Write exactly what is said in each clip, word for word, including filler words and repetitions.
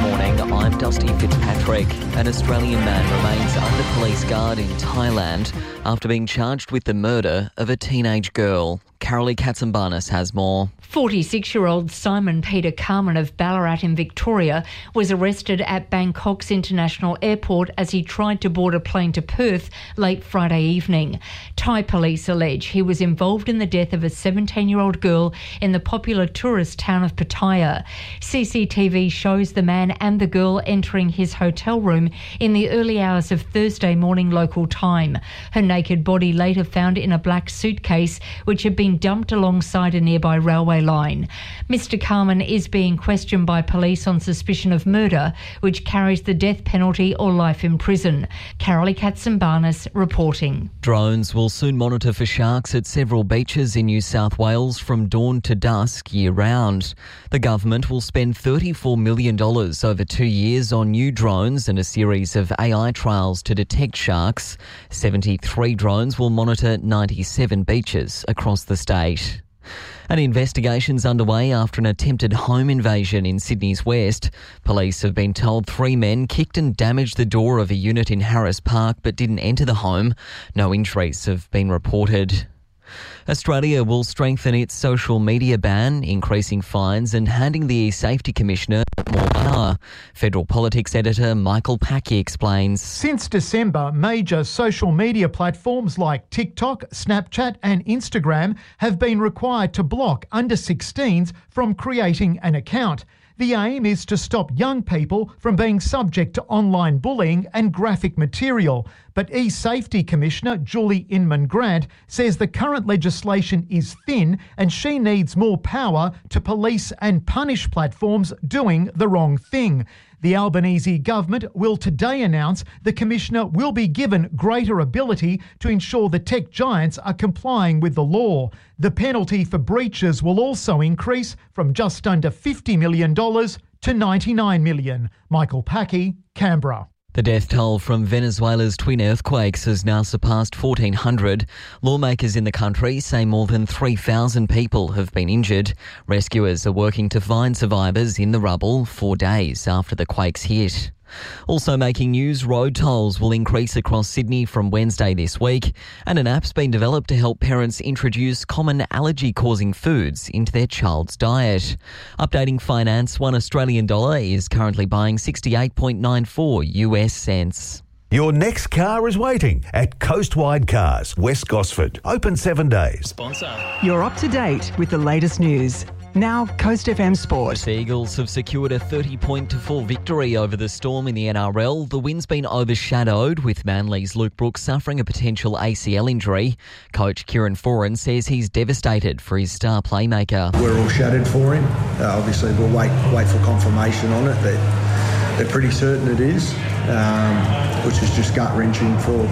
morning, I'm Dusty Fitzpatrick. An Australian man remains under police guard in Thailand after being charged with the murder of a teenage girl. Carolee Katsambarnis has more. forty-six-year-old Simon Peter Carman of Ballarat in Victoria was arrested at Bangkok's International Airport as he tried to board a plane to Perth late Friday evening. Thai police allege he was involved in the death of a seventeen-year-old girl in the popular tourist town of Pattaya. C C T V shows the man and the girl entering his hotel room in the early hours of Thursday morning local time. Her naked body later found in a black suitcase which had been dumped alongside a nearby railway line. Mister Carman is being questioned by police on suspicion of murder, which carries the death penalty or life in prison. Carolee Katsambarnis reporting. Drones will soon monitor for sharks at several beaches in New South Wales from dawn to dusk year-round. The government will spend thirty-four million dollars over two years on new drones and a series of A I trials to detect sharks. seventy-three drones will monitor ninety-seven beaches across the state. An investigation's underway after an attempted home invasion in Sydney's west. Police have been told three men kicked and damaged the door of a unit in Harris Park but didn't enter the home. No injuries have been reported. Australia will strengthen its social media ban, increasing fines and handing the e-safety commissioner more power. Federal politics editor Michael Packy explains. Since December, major social media platforms like TikTok, Snapchat and Instagram have been required to block under sixteens from creating an account. The aim is to stop young people from being subject to online bullying and graphic material. But E-Safety Commissioner Julie Inman-Grant says the current legislation is thin and she needs more power to police and punish platforms doing the wrong thing. The Albanese government will today announce the Commissioner will be given greater ability to ensure the tech giants are complying with the law. The penalty for breaches will also increase from just under fifty million dollars to ninety-nine million dollars. Michael Packy, Canberra. The death toll from Venezuela's twin earthquakes has now surpassed fourteen hundred. Lawmakers in the country say more than three thousand people have been injured. Rescuers are working to find survivors in the rubble four days after the quakes hit. Also making news, road tolls will increase across Sydney from Wednesday this week, and an app's been developed to help parents introduce common allergy-causing foods into their child's diet. Updating finance, one Australian dollar is currently buying sixty-eight point nine four U S cents. Your next car is waiting at Coastwide Cars, West Gosford. Open seven days. Sponsor. You're up to date with the latest news. Now, Coast F M Sport. The Eagles have secured a thirty point to four victory over the Storm in the N R L. The win's been overshadowed, with Manly's Luke Brooks suffering a potential A C L injury. Coach Kieran Foran says he's devastated for his star playmaker. We're all shattered for him. Uh, obviously, we'll wait wait for confirmation on it, but they're pretty certain it is, um, which is just gut-wrenching for,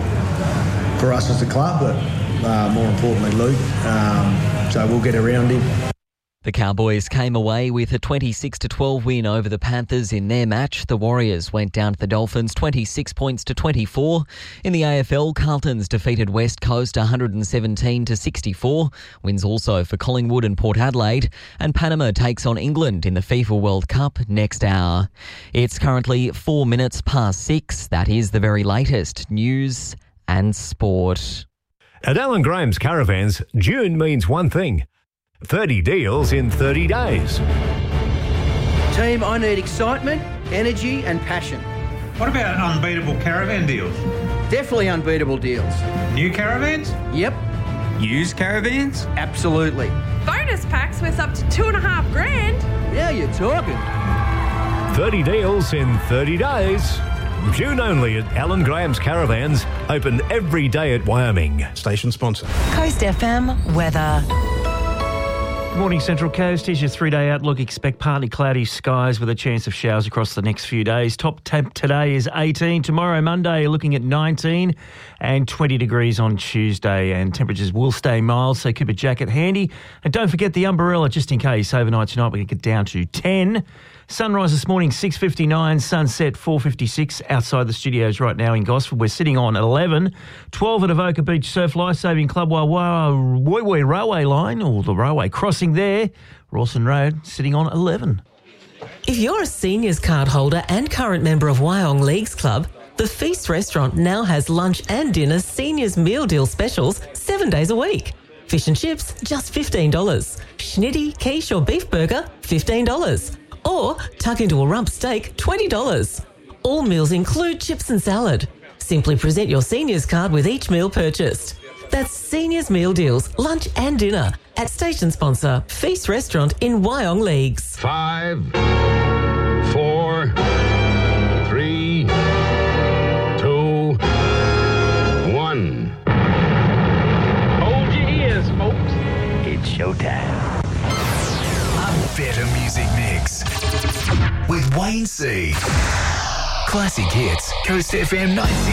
for us as a club, but uh, more importantly, Luke. Um, so we'll get around him. The Cowboys came away with a twenty-six to twelve win over the Panthers in their match. The Warriors went down to the Dolphins twenty-six points to twenty-four. In the A F L, Carlton's defeated West Coast one hundred seventeen to sixty-four. Wins also for Collingwood and Port Adelaide. And Panama takes on England in the FIFA World Cup next hour. It's currently four minutes past six. That is the very latest news and sport. At Alan Graham's Caravans, June means one thing. thirty deals in thirty days. Team, I need excitement, energy and passion. What about unbeatable caravan deals? Definitely unbeatable deals. New caravans? Yep. Used caravans? Absolutely. Bonus packs worth up to two and a half grand. Yeah, you're talking. thirty deals in thirty days. June only at Alan Graham's Caravans. Open every day at Wyoming. Station sponsor. Coast F M weather. Good morning, Central Coast. Here's your three-day outlook. Expect partly cloudy skies with a chance of showers across the next few days. Top temp today is eighteen. Tomorrow, Monday, looking at nineteen and twenty degrees on Tuesday. And temperatures will stay mild, so keep a jacket handy. And don't forget the umbrella just in case. Overnight tonight, we can get down to ten. Sunrise this morning, six fifty-nine. Sunset, four fifty-six. Outside the studios right now in Gosford, we're sitting on eleven. twelve at Avoca Beach Surf Lifesaving Club, while Woy Railway Line, or the railway crossing there, Rawson Road, sitting on eleven. If you're a seniors card holder and current member of Wyong Leagues Club, the Feast restaurant now has lunch and dinner seniors meal deal specials seven days a week. Fish and chips, just fifteen dollars. Schnitty, quiche or beef burger, fifteen dollars. Or tuck into a rump steak, twenty dollars. All meals include chips and salad. Simply present your seniors card with each meal purchased. That's Seniors Meal Deals, lunch and dinner at station sponsor Feast Restaurant in Wyong Leagues. Five, four, three, two, one. Hold your ears, folks. It's showtime. A better music mix with Wayne C. Classic hits, Coast F M ninety.